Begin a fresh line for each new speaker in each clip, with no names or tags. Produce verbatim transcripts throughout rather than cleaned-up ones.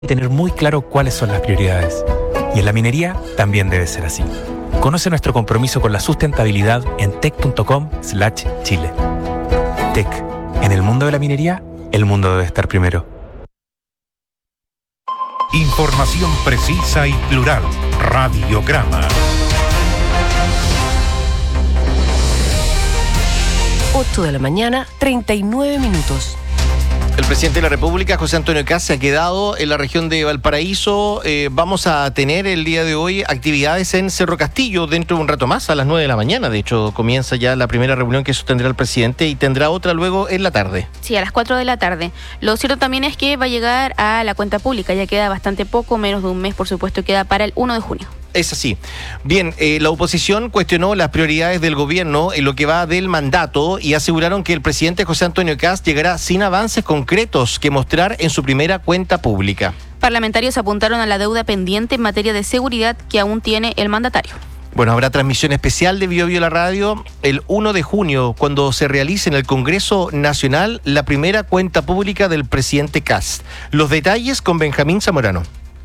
tener muy claro cuáles son las prioridades. Y en la minería también debe ser así. Conoce nuestro compromiso con la sustentabilidad en tec punto com slash chile. Tec. En el mundo de la minería, el mundo debe estar primero.
Información precisa y plural. Radiograma.
ocho de la mañana, treinta y nueve minutos.
El presidente de la República, José Antonio Kast, se ha quedado en la región de Valparaíso. Eh, vamos a tener el día de hoy actividades en Cerro Castillo dentro de un rato más, a las nueve de la mañana. De hecho, comienza ya la primera reunión que sostendrá el presidente y tendrá otra luego en la tarde.
Sí, a las cuatro de la tarde. Lo cierto también es que va a llegar a la cuenta pública. Ya queda bastante poco, menos de un mes, por supuesto, queda para el uno de junio.
Es así. Bien, eh, la oposición cuestionó las prioridades del gobierno en lo que va del mandato y aseguraron que el presidente José Antonio Kast llegará sin avances concretos que mostrar en su primera cuenta pública.
Parlamentarios apuntaron a la deuda pendiente en materia de seguridad que aún tiene el mandatario.
Bueno, habrá transmisión especial de Bio Bio La Radio el uno de junio, cuando se realice en el Congreso Nacional la primera cuenta pública del presidente Kast. Los detalles con Benjamín Zamorano.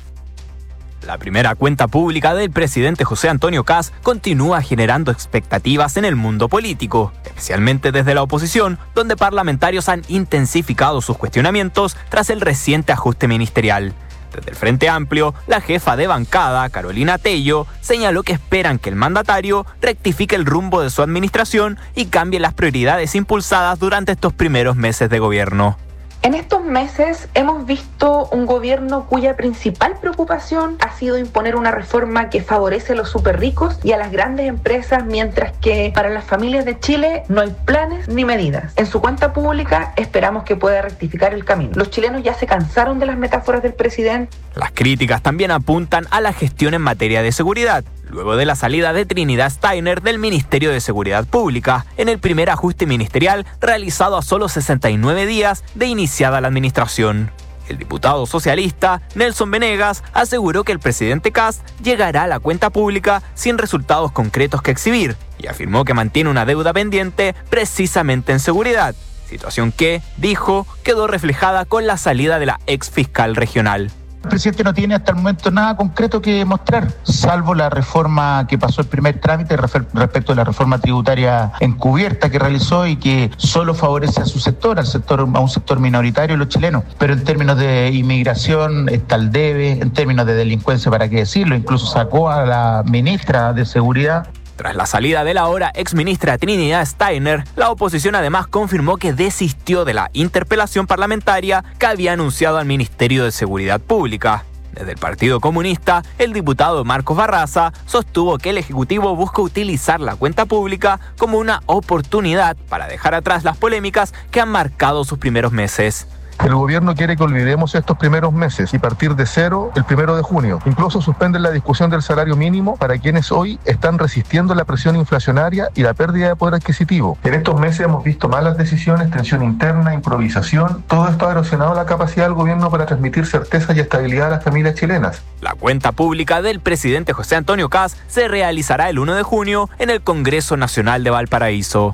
La primera cuenta pública del presidente José Antonio Kast continúa generando expectativas en el mundo político, especialmente desde la oposición, donde parlamentarios han intensificado sus cuestionamientos tras el reciente ajuste ministerial. Desde el Frente Amplio, la jefa de bancada, Carolina Tello, señaló que esperan que el mandatario rectifique el rumbo de su administración y cambie las prioridades impulsadas durante estos primeros meses de gobierno.
En estos meses hemos visto un gobierno cuya principal preocupación ha sido imponer una reforma que favorece a los súper ricos y a las grandes empresas, mientras que para las familias de Chile no hay planes ni medidas. En su cuenta pública esperamos que pueda rectificar el camino. Los chilenos ya se cansaron de las metáforas del presidente.
Las críticas también apuntan a la gestión en materia de seguridad, luego de la salida de Trinidad Steiner del Ministerio de Seguridad Pública, en el primer ajuste ministerial realizado a solo sesenta y nueve días de iniciada la administración. El diputado socialista Nelson Venegas aseguró que el presidente Kast llegará a la cuenta pública sin resultados concretos que exhibir y afirmó que mantiene una deuda pendiente precisamente en seguridad, situación que, dijo, quedó reflejada con la salida de la ex fiscal regional.
El presidente no tiene hasta el momento nada concreto que mostrar, salvo la reforma que pasó el primer trámite respecto a la reforma tributaria encubierta que realizó y que solo favorece a su sector, al sector, a un sector minoritario, los chilenos. Pero en términos de inmigración está el debe, en términos de delincuencia, para qué decirlo, incluso sacó a la ministra de Seguridad.
Tras la salida de la ahora exministra Trinidad Steiner, la oposición además confirmó que desistió de la interpelación parlamentaria que había anunciado al Ministerio de Seguridad Pública. Desde el Partido Comunista, el diputado Marcos Barraza sostuvo que el Ejecutivo busca utilizar la cuenta pública como una oportunidad para dejar atrás las polémicas que han marcado sus primeros meses.
El gobierno quiere que olvidemos estos primeros meses y partir de cero el primero de junio. Incluso suspenden la discusión del salario mínimo para quienes hoy están resistiendo la presión inflacionaria y la pérdida de poder adquisitivo. En estos meses hemos visto malas decisiones, tensión interna, improvisación. Todo esto ha erosionado la capacidad del gobierno para transmitir certeza y estabilidad a las familias chilenas.
La cuenta pública del presidente José Antonio Kast se realizará el uno de junio en el Congreso Nacional de Valparaíso.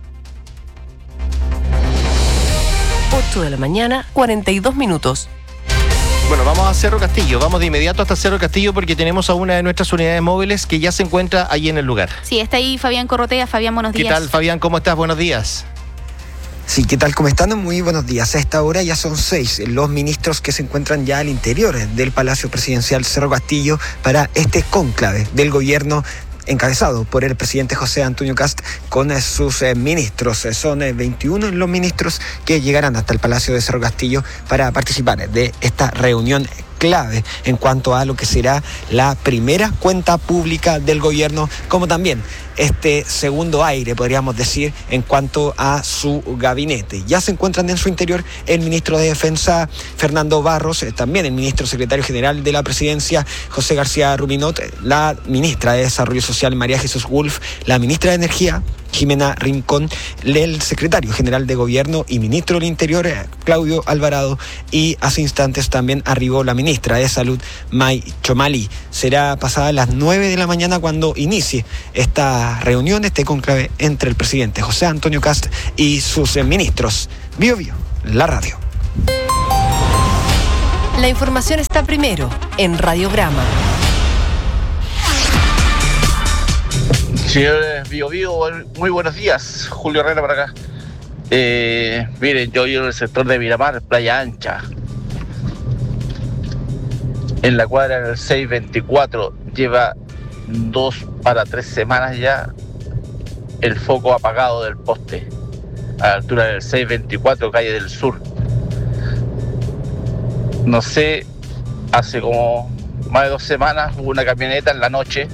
ocho de la mañana, cuarenta y dos minutos.
Bueno, vamos a Cerro Castillo, vamos de inmediato hasta Cerro Castillo porque tenemos a una de nuestras unidades móviles que ya se encuentra ahí en el lugar.
Sí, está ahí Fabián Corrotea. Fabián, buenos días.
¿Qué tal, Fabián? ¿Cómo estás? Buenos días.
Sí, ¿qué tal? ¿Cómo están? Muy buenos días. A esta hora ya son seis los ministros que se encuentran ya al interior del Palacio Presidencial Cerro Castillo para este cónclave del gobierno encabezado por el presidente José Antonio Kast con sus eh, ministros. Son eh, veintiuno los ministros que llegarán hasta el Palacio de Cerro Castillo para participar de esta reunión clave en cuanto a lo que será la primera cuenta pública del gobierno, como también este segundo aire, podríamos decir, en cuanto a su gabinete. Ya se encuentran en su interior el ministro de Defensa, Fernando Barros, eh, también el ministro secretario general de la Presidencia, José García Ruminot, la ministra de Desarrollo Social, María Jesús Wolf, la ministra de Energía, Jimena Rincón, el secretario general de Gobierno y ministro del Interior, Claudio Alvarado, y hace instantes también arribó la ministra de Salud, May Chomali. Será pasada las nueve de la mañana cuando inicie esta reunión, este cónclave entre el presidente José Antonio Kast y sus ministros. Bio Bio, la radio.
La información está primero en Radiograma.
Señores Bio Bio, muy buenos días. Julio Herrera para acá. Eh, miren, yo vivo en el sector de Miramar, Playa Ancha. En la cuadra del seiscientos veinticuatro lleva dos para tres semanas ya el foco apagado del poste a la altura del seiscientos veinticuatro, calle del Sur. No sé, hace como más de dos semanas hubo una camioneta en la noche,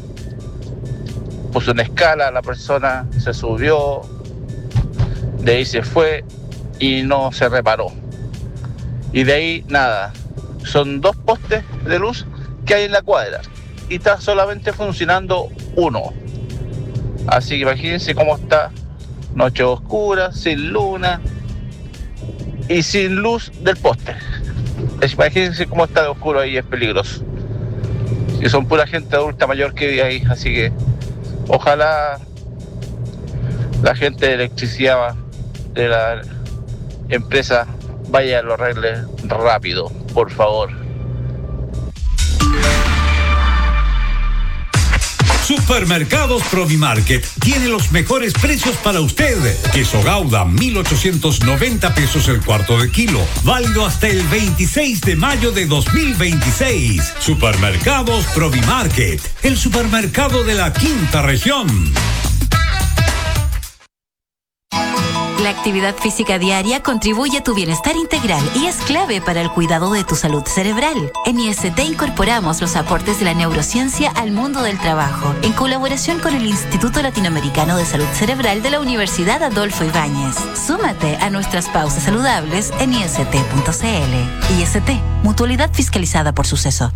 puso una escala, la persona se subió, de ahí se fue y no se reparó. Y de ahí nada, son dos postes de luz que hay en la cuadra y está solamente funcionando uno. Así que imagínense cómo está, noche oscura, sin luna y sin luz del poste. Imagínense cómo está de oscuro ahí, es peligroso. Y son pura gente adulta mayor que vive ahí, así que ojalá la gente de electricidad de la empresa vaya a lo arregle rápido, por favor.
Supermercados Provimarket tiene los mejores precios para usted. Queso Gouda, mil ochocientos noventa pesos el cuarto de kilo. Válido hasta el veintiséis de mayo de dos mil veintiséis. Supermercados Provimarket, el supermercado de la quinta región.
La actividad física diaria contribuye a tu bienestar integral y es clave para el cuidado de tu salud cerebral. En I S T incorporamos los aportes de la neurociencia al mundo del trabajo, en colaboración con el Instituto Latinoamericano de Salud Cerebral de la Universidad Adolfo Ibáñez. Súmate a nuestras pausas saludables en i s t punto c l. I S T, mutualidad fiscalizada por Suceso.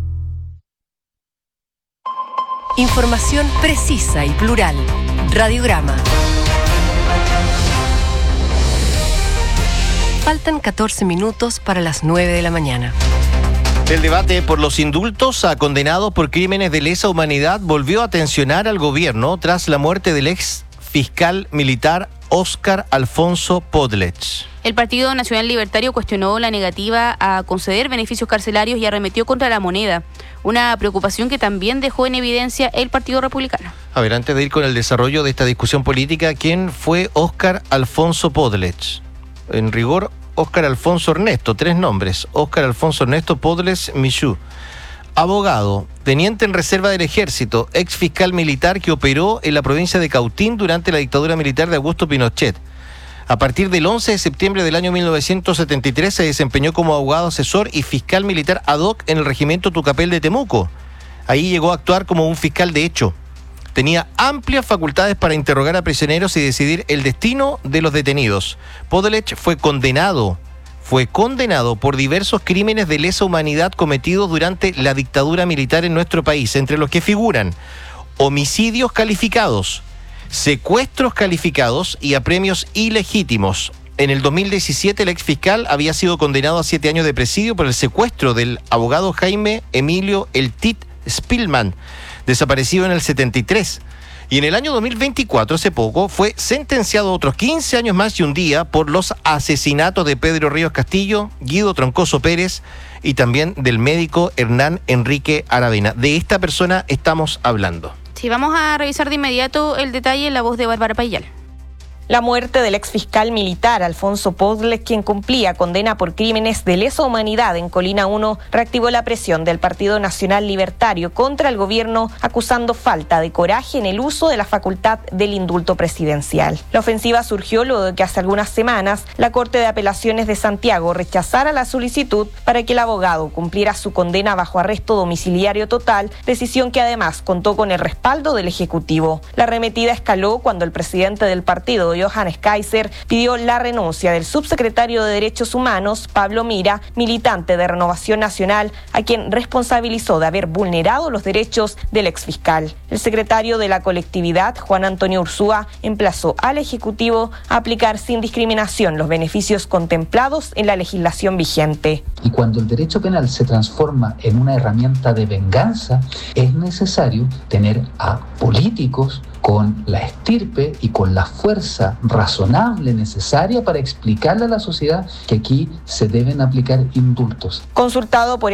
Información precisa y plural. Radiograma. Faltan catorce minutos para las nueve de la mañana.
El debate por los indultos a condenados por crímenes de lesa humanidad volvió a tensionar al gobierno tras la muerte del ex fiscal militar Óscar Alfonso Podlech.
El Partido Nacional Libertario cuestionó la negativa a conceder beneficios carcelarios y arremetió contra la moneda, una preocupación que también dejó en evidencia el Partido Republicano.
A ver, antes de ir con el desarrollo de esta discusión política, ¿quién fue Óscar Alfonso Podlech? En rigor, Óscar Alfonso Ernesto, tres nombres. Óscar Alfonso Ernesto Podlech Michú. Abogado, teniente en reserva del Ejército, ex fiscal militar que operó en la provincia de Cautín durante la dictadura militar de Augusto Pinochet. A partir del once de septiembre del año mil novecientos setenta y tres se desempeñó como abogado asesor y fiscal militar ad hoc en el regimiento Tucapel de Temuco. Ahí llegó a actuar como un fiscal de hecho. Tenía amplias facultades para interrogar a prisioneros y decidir el destino de los detenidos. Podlech fue condenado, fue condenado por diversos crímenes de lesa humanidad cometidos durante la dictadura militar en nuestro país, entre los que figuran homicidios calificados, secuestros calificados y apremios ilegítimos. En el dos mil diecisiete el exfiscal había sido condenado a siete años de presidio por el secuestro del abogado Jaime Emilio El Tit Spillman, desaparecido en el setenta y tres. Y en el año dos mil veinticuatro, hace poco, fue sentenciado a otros quince años más y un día por los asesinatos de Pedro Ríos Castillo, Guido Troncoso Pérez y también del médico Hernán Enrique Aravena. De esta persona estamos hablando.
Sí, vamos a revisar de inmediato el detalle en la voz de Bárbara Payal.
La muerte del exfiscal militar Alfonso Podlech, quien cumplía condena por crímenes de lesa humanidad en Colina uno, reactivó la presión del Partido Nacional Libertario contra el gobierno, acusando falta de coraje en el uso de la facultad del indulto presidencial. La ofensiva surgió luego de que hace algunas semanas la Corte de Apelaciones de Santiago rechazara la solicitud para que el abogado cumpliera su condena bajo arresto domiciliario total, decisión que además contó con el respaldo del Ejecutivo. La arremetida escaló cuando el presidente del partido, Johannes Kaiser, pidió la renuncia del subsecretario de Derechos Humanos, Pablo Mira, militante de Renovación Nacional, a quien responsabilizó de haber vulnerado los derechos del exfiscal. El secretario de la colectividad, Juan Antonio Ursúa, emplazó al Ejecutivo a aplicar sin discriminación los beneficios contemplados en la legislación vigente.
Y cuando el derecho penal se transforma en una herramienta de venganza, es necesario tener a políticos con la estirpe y con la fuerza razonable necesaria para explicarle a la sociedad que aquí se deben aplicar indultos.
Consultado por